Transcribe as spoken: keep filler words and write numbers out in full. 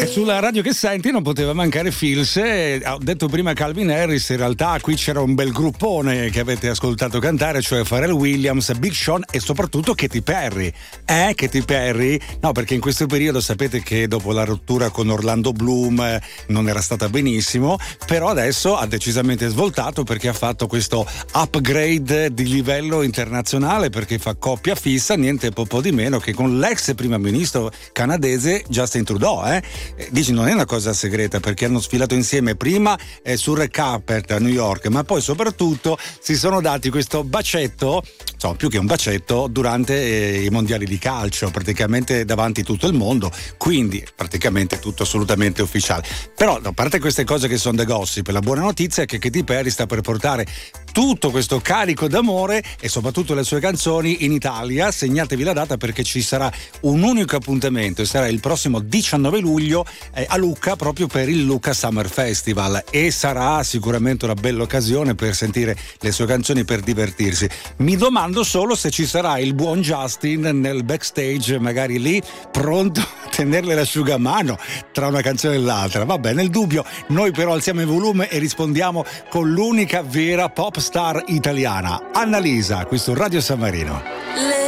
sulla radio che senti non poteva mancare Fils. Ho detto prima Calvin Harris, in realtà qui c'era un bel gruppone che avete ascoltato cantare, cioè Pharrell Williams, Big Sean e soprattutto Katy Perry. Eh, Katy Perry? No, perché in questo periodo sapete che dopo la rottura con Orlando Bloom eh, non era stata benissimo, però adesso ha decisamente svoltato perché ha fatto questo upgrade di livello internazionale, perché fa coppia fissa, niente po' di meno che con l'ex primo ministro canadese Justin Trudeau. Eh? Dici, non è una cosa segreta perché hanno sfilato insieme prima eh, sul red carpet a New York, ma poi soprattutto si sono dati questo bacetto, insomma più che un bacetto, durante eh, i mondiali di calcio, praticamente davanti a tutto il mondo, quindi praticamente tutto assolutamente ufficiale. Però a parte queste cose che sono da gossip, la buona notizia è che Katy Perry sta per portare tutto questo carico d'amore e soprattutto le sue canzoni in Italia. Segnatevi la data perché ci sarà un unico appuntamento e sarà il prossimo diciannove luglio eh, a Lucca, proprio per il Lucca Summer Festival, e sarà sicuramente una bella occasione per sentire le sue canzoni, per divertirsi. Mi domando solo se ci sarà il buon Justin nel backstage, magari lì pronto a tenerle l'asciugamano tra una canzone e l'altra. Vabbè, nel dubbio noi però alziamo il volume e rispondiamo con l'unica vera pop star italiana, Annalisa, qui su Radio San Marino. Le